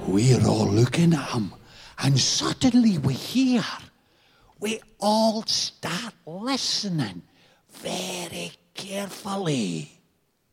We're all looking at him, and suddenly we hear. We all start listening very carefully.